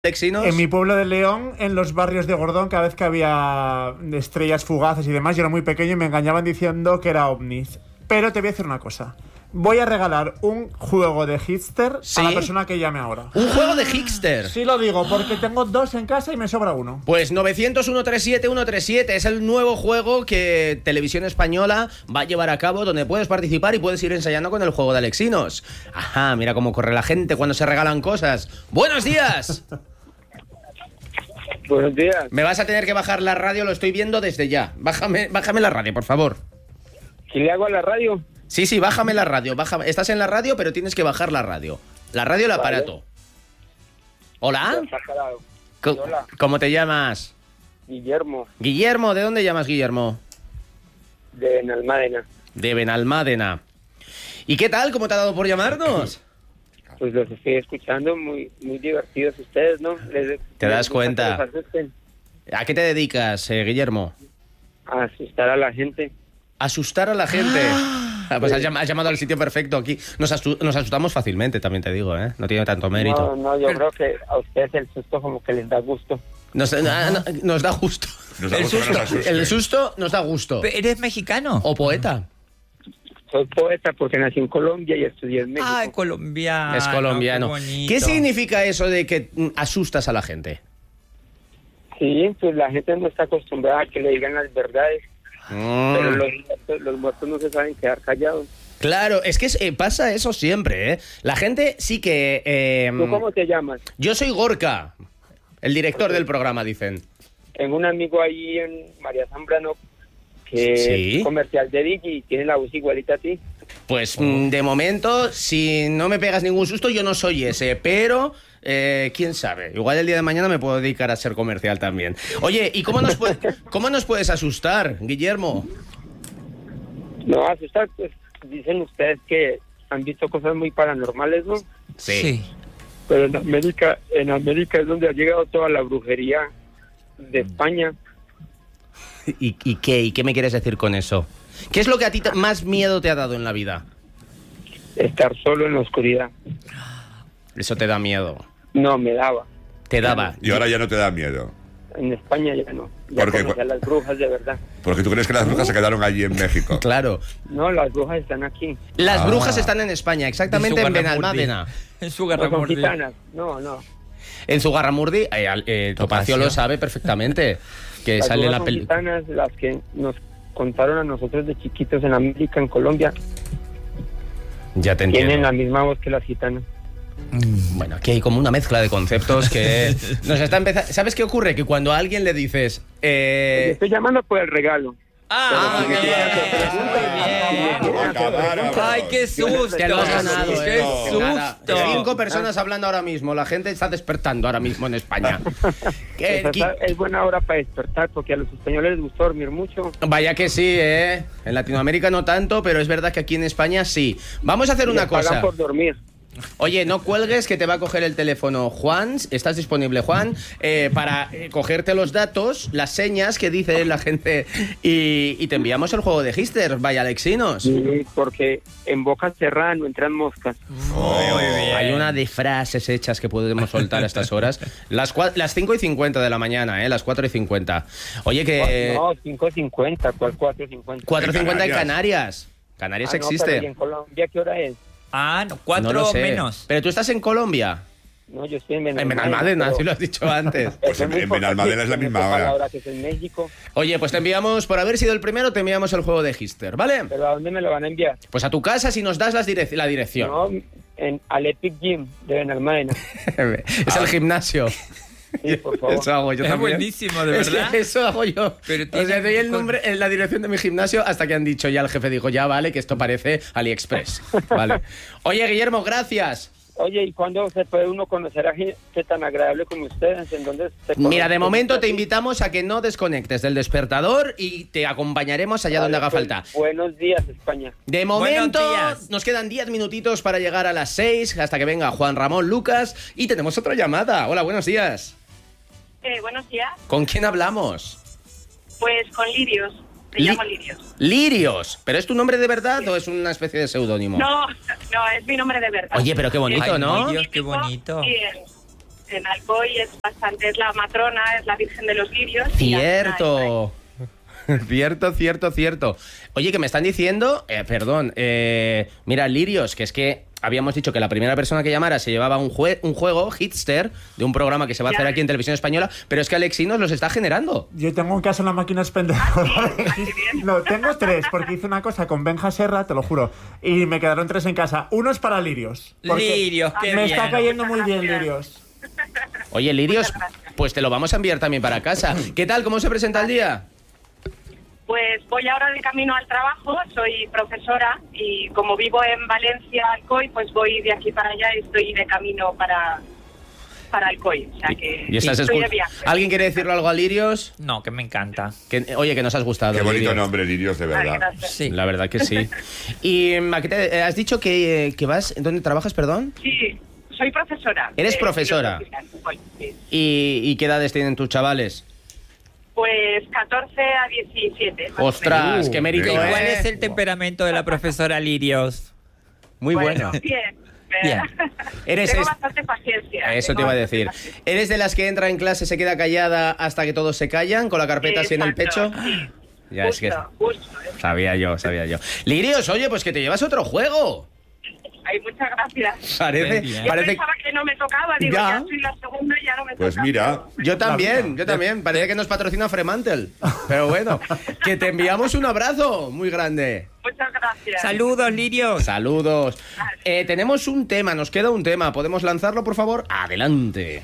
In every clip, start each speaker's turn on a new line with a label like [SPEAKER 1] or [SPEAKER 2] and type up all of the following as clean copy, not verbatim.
[SPEAKER 1] Lexinos.
[SPEAKER 2] En mi pueblo de León, en los barrios de Gordón, cada vez que había estrellas fugaces y demás, yo era muy pequeño y me engañaban diciendo que era ovnis. Pero te voy a decir una cosa. Voy a regalar un juego de Hipster a la persona que llame ahora.
[SPEAKER 1] ¿Un juego de Hipster?
[SPEAKER 2] Sí lo digo, porque tengo dos en casa y me sobra uno.
[SPEAKER 1] Pues 900-137-137 es el nuevo juego que Televisión Española va a llevar a cabo, donde puedes participar y puedes ir ensayando con el juego de Alexinos. Ajá, mira cómo corre la gente cuando se regalan cosas. ¡Buenos días!
[SPEAKER 3] Buenos días.
[SPEAKER 1] Me vas a tener que bajar la radio, lo estoy viendo desde ya. Bájame la radio, por favor.
[SPEAKER 3] ¿Qué le hago a la radio?
[SPEAKER 1] Sí, bájame la radio. Estás en la radio, pero tienes que bajar la radio. La radio, el aparato. ¿Hola?
[SPEAKER 3] Hola.
[SPEAKER 1] ¿Cómo te llamas?
[SPEAKER 3] Guillermo,
[SPEAKER 1] Guillermo, ¿de dónde llamas, Guillermo?
[SPEAKER 3] de Benalmádena.
[SPEAKER 1] De Benalmádena. ¿Y qué tal? ¿Cómo te ha dado por llamarnos?
[SPEAKER 3] Pues los estoy escuchando, muy divertidos ustedes, ¿no?
[SPEAKER 1] ¿Te das cuenta?
[SPEAKER 3] Que los asusten,
[SPEAKER 1] ¿A qué te dedicas, Guillermo?
[SPEAKER 3] a asustar a la gente.
[SPEAKER 1] Asustar a la gente. Pues has llamado al sitio perfecto aquí. Nos asustamos fácilmente, también te digo, ¿eh? No tiene tanto mérito.
[SPEAKER 3] No, yo creo que a ustedes el susto como que les da gusto.
[SPEAKER 1] Nos da gusto. El susto nos da gusto.
[SPEAKER 4] ¿Eres mexicano?
[SPEAKER 1] ¿O poeta?
[SPEAKER 3] Soy poeta porque nací en Colombia y estudié en México.
[SPEAKER 4] Ay, colombiano.
[SPEAKER 1] Es colombiano. ¿Qué significa eso de que asustas a la gente?
[SPEAKER 3] Sí, pues la gente no está acostumbrada a que le digan las verdades. Pero los muertos no se saben quedar callados.
[SPEAKER 1] Claro, es que pasa eso siempre, ¿eh? La gente sí que...
[SPEAKER 3] ¿Tú cómo te llamas?
[SPEAKER 1] Yo soy Gorka, el director del programa, dicen.
[SPEAKER 3] Tengo un amigo ahí en María Zambrano que es comercial de Digi y tiene la voz igualita a ti.
[SPEAKER 1] Pues de momento, si no me pegas ningún susto, yo no soy ese, pero... quién sabe, igual el día de mañana me puedo dedicar a ser comercial también. Oye, ¿y cómo nos puedes asustar, Guillermo?
[SPEAKER 3] No, asustar, pues dicen ustedes que han visto cosas muy paranormales, ¿no?
[SPEAKER 1] Sí.
[SPEAKER 3] Pero en América es donde ha llegado toda la brujería de España.
[SPEAKER 1] ¿Y qué me quieres decir con eso? ¿Qué es lo que a ti más miedo te ha dado en la vida?
[SPEAKER 3] Estar solo en la oscuridad.
[SPEAKER 1] Eso te da miedo.
[SPEAKER 3] No, me daba.
[SPEAKER 1] Te daba.
[SPEAKER 5] Y ahora ya no te da miedo.
[SPEAKER 3] En España ya no. Ya
[SPEAKER 5] ¿Por qué?
[SPEAKER 3] conocí a las brujas de verdad.
[SPEAKER 5] Porque tú crees que las brujas se quedaron allí en México.
[SPEAKER 1] Claro.
[SPEAKER 3] No, las brujas están aquí.
[SPEAKER 1] Las brujas están en España, exactamente en Benalmádena.
[SPEAKER 4] En su
[SPEAKER 3] No son
[SPEAKER 4] Garramurdi.
[SPEAKER 3] gitanas. No.
[SPEAKER 1] En Zugarramurdi, Topacio lo sabe perfectamente. Que
[SPEAKER 3] Las
[SPEAKER 1] sale en
[SPEAKER 3] brujas
[SPEAKER 1] la
[SPEAKER 3] son
[SPEAKER 1] película.
[SPEAKER 3] gitanas, las que nos contaron a nosotros de chiquitos en América, en Colombia.
[SPEAKER 1] Ya te
[SPEAKER 3] Tienen
[SPEAKER 1] entiendo.
[SPEAKER 3] la misma voz que las gitanas.
[SPEAKER 1] Bueno, aquí hay como una mezcla de conceptos que nos está empezando. ¿Sabes qué ocurre? Que cuando a alguien le dices...
[SPEAKER 3] Estoy llamando por el regalo.
[SPEAKER 4] Ah,
[SPEAKER 3] Pero-
[SPEAKER 4] bien. Ay, qué susto.
[SPEAKER 1] Te lo has ganado,
[SPEAKER 4] Qué
[SPEAKER 1] Nada.
[SPEAKER 4] susto.
[SPEAKER 1] 5 personas hablando ahora mismo. La gente está despertando ahora mismo en España.
[SPEAKER 3] Es buena hora para despertar porque a los españoles les gusta dormir mucho.
[SPEAKER 1] Vaya que sí, ¿eh? En Latinoamérica no tanto, pero es verdad que aquí en España sí. Vamos a hacer
[SPEAKER 3] Y
[SPEAKER 1] una
[SPEAKER 3] les pagan
[SPEAKER 1] cosa.
[SPEAKER 3] por dormir.
[SPEAKER 1] Oye, no cuelgues, que te va a coger el teléfono Juan. ¿Estás disponible, Juan? Para cogerte los datos, las señas que dice la gente y te enviamos el juego de Hipster. Vaya, Alexinos.
[SPEAKER 3] Sí, porque en boca cerrada no entran moscas.
[SPEAKER 1] Hay una de frases hechas que podemos soltar a estas horas. Las 5:50 de la mañana, las 4:50. Oye, que...
[SPEAKER 3] No, 5:50, ¿cuál 4:50?
[SPEAKER 1] 4:50 en Canarias. Canarias
[SPEAKER 3] No,
[SPEAKER 1] existe.
[SPEAKER 3] pero ¿y en Colombia qué hora es?
[SPEAKER 4] Ah, no,
[SPEAKER 1] No
[SPEAKER 4] 4
[SPEAKER 1] lo sé.
[SPEAKER 4] menos.
[SPEAKER 1] Pero tú estás en Colombia.
[SPEAKER 3] No, yo estoy en
[SPEAKER 1] En Benalmádena, si lo has dicho antes.
[SPEAKER 5] Pues en Benalmádena es la misma hora.
[SPEAKER 3] Ahora que es en México.
[SPEAKER 1] Oye, pues te enviamos, por haber sido el primero, te enviamos el juego de Hipster, ¿vale?
[SPEAKER 3] ¿Pero a dónde me lo van a enviar?
[SPEAKER 1] Pues a tu casa si nos das la dirección.
[SPEAKER 3] No, al Epic Gym de Benalmádena.
[SPEAKER 1] Es el gimnasio.
[SPEAKER 3] Sí, por favor.
[SPEAKER 1] Eso hago yo
[SPEAKER 4] Es
[SPEAKER 1] también.
[SPEAKER 4] buenísimo, de
[SPEAKER 1] Es que
[SPEAKER 4] verdad.
[SPEAKER 1] eso hago yo.
[SPEAKER 4] Pero
[SPEAKER 1] O sea, doy el nombre, la dirección de mi gimnasio hasta que han dicho ya el jefe dijo, ya vale, que esto parece AliExpress. Vale. Oye, Guillermo, gracias.
[SPEAKER 3] Oye, ¿y cuándo se puede uno conocer a gente tan agradable como ustedes? ¿En dónde se
[SPEAKER 1] Mira, de
[SPEAKER 3] conoce?
[SPEAKER 1] momento te invitamos a que no desconectes del despertador y te acompañaremos allá donde haga
[SPEAKER 3] Pues,
[SPEAKER 1] falta.
[SPEAKER 3] Buenos días, España.
[SPEAKER 1] De momento,
[SPEAKER 4] Buenos días.
[SPEAKER 1] nos quedan 10 minutitos para llegar a las 6, hasta que venga Juan Ramón Lucas. Y tenemos otra llamada. Hola, buenos días.
[SPEAKER 6] Buenos días.
[SPEAKER 1] ¿Con quién hablamos?
[SPEAKER 6] Pues con Lirios. Me llamo Lirios.
[SPEAKER 1] Lirios. ¿Pero es tu nombre de verdad o es una especie de seudónimo?
[SPEAKER 6] No, es mi nombre de verdad.
[SPEAKER 1] Oye, pero qué bonito,
[SPEAKER 4] Ay,
[SPEAKER 1] ¿no?
[SPEAKER 4] Dios, qué bonito.
[SPEAKER 6] en Alcoy es la matrona, es la Virgen de los Lirios.
[SPEAKER 1] Cierto. Cierto. Oye, que me están diciendo, mira, Lirios, que es que habíamos dicho que la primera persona que llamara se llevaba un juego, Hitster, de un programa que se va a hacer aquí en Televisión Española, pero es que Alexinos los está generando.
[SPEAKER 2] Yo tengo en casa una máquina expendedora. No, tengo 3, porque hice una cosa con Benja Serra, te lo juro, y me quedaron 3 en casa. Uno es para Lirios.
[SPEAKER 4] Lirios, qué
[SPEAKER 2] me
[SPEAKER 4] bien.
[SPEAKER 2] está cayendo muy bien, Lirios.
[SPEAKER 1] Oye, Lirios, pues te lo vamos a enviar también para casa. ¿Qué tal? ¿Cómo se presenta el día?
[SPEAKER 6] Pues voy ahora de camino al trabajo, soy profesora y como vivo en Valencia, Alcoy, pues voy de aquí para allá y estoy de camino para Alcoy. O sea que
[SPEAKER 1] ¿Y estás
[SPEAKER 6] estoy de viaje.
[SPEAKER 1] ¿Alguien quiere decirle algo a Lirios?
[SPEAKER 4] No, que me encanta.
[SPEAKER 1] Oye, que nos has gustado.
[SPEAKER 5] Qué bonito
[SPEAKER 1] Lirios.
[SPEAKER 5] nombre, Lirios, de
[SPEAKER 6] Ay,
[SPEAKER 5] verdad.
[SPEAKER 6] gracias.
[SPEAKER 4] Sí.
[SPEAKER 1] La verdad que sí. ¿Y a qué has dicho que vas? ¿Dónde trabajas, perdón?
[SPEAKER 6] Sí, soy profesora.
[SPEAKER 1] ¿Eres
[SPEAKER 6] de
[SPEAKER 1] profesora?
[SPEAKER 6] filosofía. Sí.
[SPEAKER 1] ¿Y qué edades tienen tus chavales?
[SPEAKER 6] Pues 14 a 17. más o
[SPEAKER 1] ¡Ostras!
[SPEAKER 6] menos.
[SPEAKER 1] ¡Qué mérito,
[SPEAKER 5] Venga.
[SPEAKER 4] ¿Cuál
[SPEAKER 1] eh!
[SPEAKER 4] es el temperamento de la profesora Lirios?
[SPEAKER 1] Muy bueno.
[SPEAKER 6] Bien.
[SPEAKER 4] Bien.
[SPEAKER 1] Eres
[SPEAKER 6] Bastante paciencia.
[SPEAKER 1] Eso te iba a decir. ¿Eres de las que entra en clase, se queda callada hasta que todos se callan, con la carpeta así en el pecho?
[SPEAKER 6] Exacto, sí.
[SPEAKER 1] Ya es que
[SPEAKER 6] Justo.
[SPEAKER 1] sabía yo. Lirios, oye, pues que te llevas otro juego.
[SPEAKER 6] Ay, muchas gracias.
[SPEAKER 1] Parece,
[SPEAKER 4] Bien.
[SPEAKER 6] Yo pensaba que no me tocaba, digo,
[SPEAKER 1] Ya.
[SPEAKER 6] ya soy la segunda y ya no me
[SPEAKER 5] Pues
[SPEAKER 6] toca.
[SPEAKER 5] mira,
[SPEAKER 1] Yo también. Parece que nos patrocina Fremantle. Pero bueno, que te enviamos un abrazo muy grande.
[SPEAKER 6] Muchas gracias.
[SPEAKER 4] Saludos, Lirios.
[SPEAKER 1] Saludos. Tenemos un tema, nos queda un tema. ¿Podemos lanzarlo, por favor? Adelante.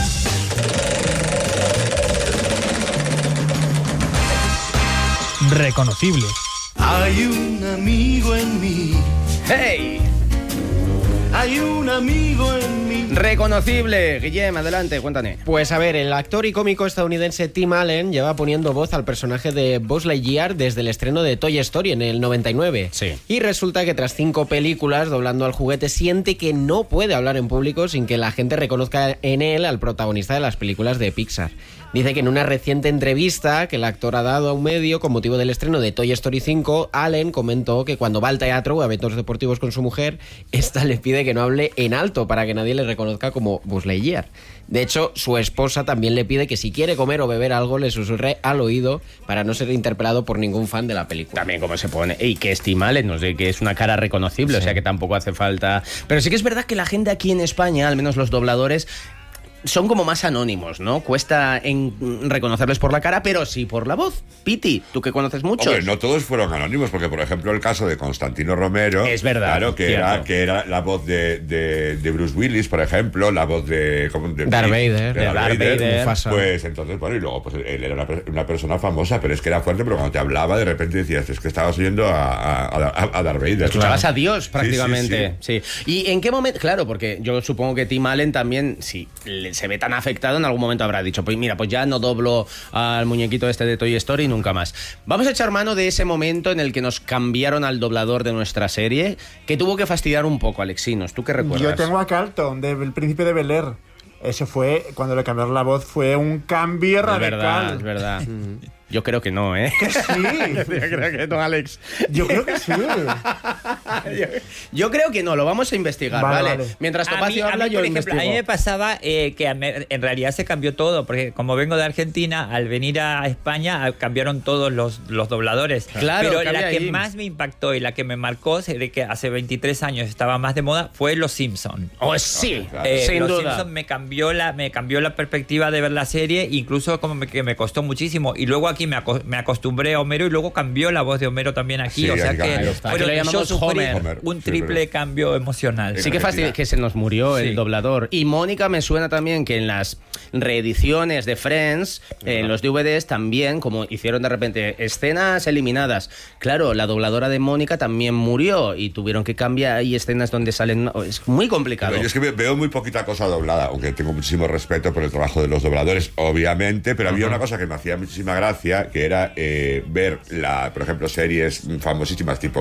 [SPEAKER 7] Reconocible.
[SPEAKER 8] Hay un amigo en mí,
[SPEAKER 1] ¡Hey!
[SPEAKER 8] hay un amigo en mí.
[SPEAKER 1] Reconocible. Guillem, adelante, cuéntame.
[SPEAKER 9] Pues a ver, el actor y cómico estadounidense Tim Allen lleva poniendo voz al personaje de Buzz Lightyear desde el estreno de Toy Story en el 99.
[SPEAKER 1] Sí.
[SPEAKER 9] Y resulta que tras 5 películas doblando al juguete siente que no puede hablar en público sin que la gente reconozca en él al protagonista de las películas de Pixar. Dice que en una reciente entrevista que el actor ha dado a un medio con motivo del estreno de Toy Story 5, Allen comentó que cuando va al teatro o a eventos deportivos con su mujer, esta le pide que no hable en alto para que nadie le reconozca como Buzz Lightyear. De hecho, su esposa también le pide que si quiere comer o beber algo le susurre al oído para no ser interpelado por ningún fan de la película.
[SPEAKER 1] También como se pone. Y que es Tim Allen, no sé, que es una cara reconocible, o sea que tampoco hace falta. Pero sí que es verdad que la gente aquí en España, al menos los dobladores, son como más anónimos, ¿no? Cuesta reconocerles por la cara, pero sí por la voz. Piti, tú que conoces mucho.
[SPEAKER 5] hombre, no todos fueron anónimos, porque por ejemplo el caso de Constantino Romero,
[SPEAKER 1] Es verdad,
[SPEAKER 5] claro,
[SPEAKER 1] cierto.
[SPEAKER 5] que era la voz de Bruce Willis, por ejemplo, la voz de
[SPEAKER 9] Darth Vader.
[SPEAKER 5] de
[SPEAKER 1] Darth Vader,
[SPEAKER 9] Mufasa.
[SPEAKER 5] Pues entonces, bueno, y luego pues él era una persona famosa, pero es que era fuerte, pero cuando te hablaba de repente decías, es que estabas oyendo a Darth Vader.
[SPEAKER 1] Escuchabas
[SPEAKER 5] Claro.
[SPEAKER 1] a Dios prácticamente.
[SPEAKER 5] Sí,
[SPEAKER 1] Sí. ¿Y en qué momento? Claro, porque yo supongo que Tim Allen también, si se ve tan afectado, en algún momento habrá dicho, pues mira, pues ya no doblo al muñequito este de Toy Story nunca más. Vamos a echar mano de ese momento en el que nos cambiaron al doblador de nuestra serie, que tuvo que fastidiar un poco, Alexinos. ¿Tú qué recuerdas?
[SPEAKER 2] Yo tengo a Carlton, del Príncipe de Bel-Air. Eso fue, cuando le cambiaron la voz, fue un cambio
[SPEAKER 1] Es
[SPEAKER 2] radical.
[SPEAKER 1] verdad. Yo creo que no, ¿eh?
[SPEAKER 2] Que sí.
[SPEAKER 1] Yo creo que no, Alex.
[SPEAKER 2] Yo creo que sí.
[SPEAKER 1] Yo creo que no, lo vamos a investigar, ¿vale?
[SPEAKER 2] Vale.
[SPEAKER 1] Mientras
[SPEAKER 4] A mí,
[SPEAKER 1] Topacio habla, yo
[SPEAKER 4] por ejemplo,
[SPEAKER 1] investigo.
[SPEAKER 4] a mí me pasaba que en realidad se cambió todo, porque como vengo de Argentina, al venir a España cambiaron todos los dobladores.
[SPEAKER 1] Claro,
[SPEAKER 4] pero
[SPEAKER 1] cambia
[SPEAKER 4] la que
[SPEAKER 1] ahí.
[SPEAKER 4] más me impactó y la que me marcó, de que hace 23 años estaba más de moda, fue Los Simpson.
[SPEAKER 1] Oh, sí,
[SPEAKER 5] Claro.
[SPEAKER 1] sin
[SPEAKER 4] Los
[SPEAKER 1] duda.
[SPEAKER 4] Simpson me cambió la perspectiva de ver la serie, incluso que me costó muchísimo. Y luego aquí me acostumbré a Homero y luego cambió la voz de Homero también aquí.
[SPEAKER 5] Sí,
[SPEAKER 4] o sea
[SPEAKER 5] aquí
[SPEAKER 4] que
[SPEAKER 5] cambió.
[SPEAKER 1] Aquí
[SPEAKER 4] bueno,
[SPEAKER 1] lo llamamos
[SPEAKER 4] yo sufrí
[SPEAKER 1] Homer.
[SPEAKER 4] un
[SPEAKER 5] Sí,
[SPEAKER 4] triple
[SPEAKER 5] verdad.
[SPEAKER 4] cambio emocional.
[SPEAKER 1] Sí que
[SPEAKER 5] Argentina.
[SPEAKER 1] fastidia que se nos murió
[SPEAKER 4] Sí.
[SPEAKER 1] el doblador. Y Mónica me suena también que en las reediciones de Friends, en los DVDs también, como hicieron de repente escenas eliminadas. Claro, la dobladora de Mónica también murió y tuvieron que cambiar. Hay escenas donde salen... Es muy complicado.
[SPEAKER 5] Pero yo es que veo muy poquita cosa doblada, aunque tengo muchísimo respeto por el trabajo de los dobladores, obviamente, pero había una cosa que me hacía muchísima gracia, que era ver, por ejemplo, series famosísimas tipo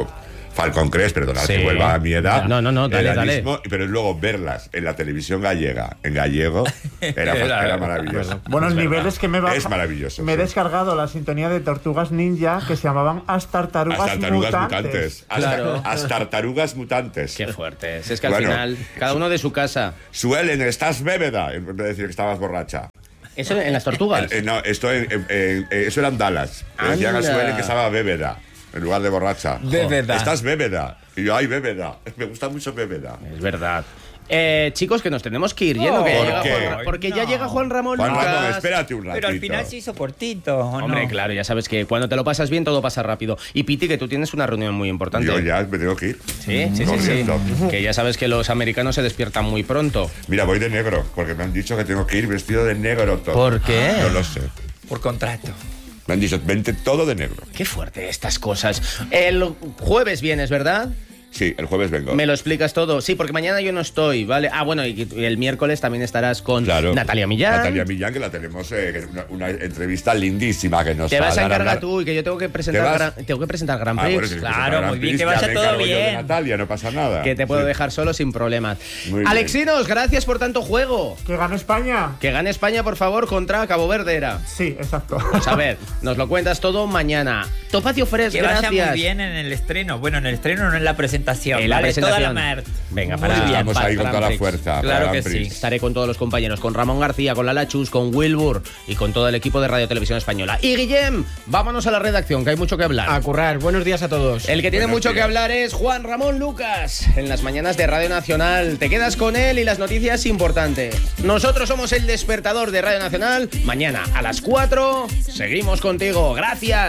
[SPEAKER 5] Falcon Crest, perdonad
[SPEAKER 1] Sí.
[SPEAKER 5] que vuelva a mi edad.
[SPEAKER 1] No, dale,
[SPEAKER 5] era
[SPEAKER 1] dale.
[SPEAKER 5] mismo, pero luego verlas en la televisión gallega, en gallego, era maravilloso.
[SPEAKER 2] Buenos niveles que me va.
[SPEAKER 5] Es maravilloso.
[SPEAKER 2] Me he
[SPEAKER 5] sí.
[SPEAKER 2] descargado la sintonía de Tortugas Ninja que se llamaban As Tartarugas
[SPEAKER 5] Las tartarugas
[SPEAKER 2] Mutantes.
[SPEAKER 5] mutantes.
[SPEAKER 1] Claro.
[SPEAKER 5] Las tartarugas mutantes.
[SPEAKER 1] Qué fuertes. Es que al
[SPEAKER 5] Bueno.
[SPEAKER 1] final, cada uno de su casa.
[SPEAKER 5] Suelen, estás bébeda, en vez de decir que estabas borracha.
[SPEAKER 1] ¿Eso en las tortugas?
[SPEAKER 5] No, esto eso eran Dallas. Que decían a
[SPEAKER 1] Anda.
[SPEAKER 5] Suelen que estaba bébeda, en lugar de borracha.
[SPEAKER 4] Bébeda.
[SPEAKER 5] Estás bébeda. Y yo, ay, bébeda. Me gusta mucho bébeda.
[SPEAKER 1] Es verdad. Chicos, que nos tenemos que ir yendo. Que
[SPEAKER 5] ¿por
[SPEAKER 1] ya llega
[SPEAKER 5] qué?
[SPEAKER 1] Juan- porque ya
[SPEAKER 4] No.
[SPEAKER 1] llega Juan Ramón
[SPEAKER 5] Juan
[SPEAKER 1] Lucas.
[SPEAKER 5] Ramón, espérate un ratito.
[SPEAKER 4] Pero al final se hizo cortito, ¿o no?
[SPEAKER 1] Hombre, claro, ya sabes que cuando te lo pasas bien todo pasa rápido. Y Piti, que tú tienes una reunión muy importante.
[SPEAKER 5] Yo ya me tengo que ir.
[SPEAKER 1] Sí.
[SPEAKER 5] Corriendo.
[SPEAKER 1] Que ya sabes que los americanos se despiertan muy pronto.
[SPEAKER 5] Mira, voy de negro, porque me han dicho que tengo que ir vestido de negro todo.
[SPEAKER 1] ¿Por qué?
[SPEAKER 5] No lo sé.
[SPEAKER 4] Por contrato.
[SPEAKER 5] Me han dicho, vente todo de negro.
[SPEAKER 1] Qué fuerte estas cosas. El jueves vienes, ¿verdad?
[SPEAKER 5] Sí, el jueves vengo.
[SPEAKER 1] Me lo explicas todo. Sí, porque mañana yo no estoy, ¿vale? Ah, bueno, y el miércoles también estarás con
[SPEAKER 5] Claro.
[SPEAKER 1] Natalia Millán.
[SPEAKER 5] Natalia Millán, que la tenemos, que es una entrevista lindísima que nos
[SPEAKER 1] Te
[SPEAKER 5] va
[SPEAKER 1] vas a
[SPEAKER 5] dar
[SPEAKER 1] encargar
[SPEAKER 5] hablar.
[SPEAKER 1] tú y que yo tengo que presentar,
[SPEAKER 5] ¿Te vas?
[SPEAKER 1] tengo que presentar Grand
[SPEAKER 5] Ah,
[SPEAKER 1] Prix.
[SPEAKER 5] bueno, si
[SPEAKER 4] Claro,
[SPEAKER 5] presentar
[SPEAKER 4] muy
[SPEAKER 5] Grand
[SPEAKER 4] bien,
[SPEAKER 5] Prix,
[SPEAKER 4] que vaya
[SPEAKER 5] ya me
[SPEAKER 4] todo
[SPEAKER 5] encargo yo de
[SPEAKER 4] bien.
[SPEAKER 5] Natalia, no pasa nada.
[SPEAKER 1] Que te puedo
[SPEAKER 5] Sí.
[SPEAKER 1] dejar solo sin problemas.
[SPEAKER 5] Muy bien.
[SPEAKER 1] Alexinos, gracias por tanto juego.
[SPEAKER 2] ¿Que gane España?
[SPEAKER 1] Que gane España, por favor, contra Cabo Verde era.
[SPEAKER 2] Sí, exacto.
[SPEAKER 1] Pues a ver, nos lo cuentas todo mañana. Topacio Fresh,
[SPEAKER 4] Que vaya
[SPEAKER 1] gracias.
[SPEAKER 4] muy bien en el estreno. Bueno, en el estreno no en la presentación.
[SPEAKER 1] En la
[SPEAKER 4] ¿vale?
[SPEAKER 1] presentación.
[SPEAKER 4] Toda la mer.
[SPEAKER 1] Venga,
[SPEAKER 4] Muy
[SPEAKER 1] para-
[SPEAKER 4] bien.
[SPEAKER 5] Estamos ahí con
[SPEAKER 1] Grand
[SPEAKER 5] toda la
[SPEAKER 1] Prix.
[SPEAKER 5] fuerza.
[SPEAKER 4] Claro
[SPEAKER 5] para
[SPEAKER 4] que
[SPEAKER 5] Grand Prix.
[SPEAKER 4] sí.
[SPEAKER 1] Estaré con todos los compañeros, con Ramón García, con Lala Chus, con Wilbur y con todo el equipo de Radio Televisión Española. Y Guillem, vámonos a la redacción, que hay mucho que hablar.
[SPEAKER 9] A currar. Buenos días a todos.
[SPEAKER 1] El que tiene
[SPEAKER 5] Buenos
[SPEAKER 1] mucho que
[SPEAKER 5] días.
[SPEAKER 1] hablar es Juan Ramón Lucas, en las mañanas de Radio Nacional. Te quedas con él y las noticias importantes. Nosotros somos el despertador de Radio Nacional. Mañana a las 4 seguimos contigo. Gracias.